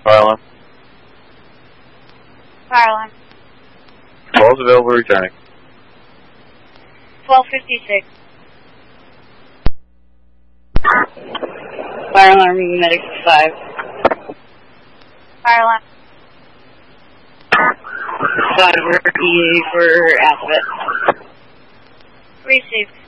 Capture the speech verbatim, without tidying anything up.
Fire alarm. Fire alarm. Calls available returning. twelve fifty-six. Fire alarm, medic five. Fire alarm. Five, E A for Aspect. Received.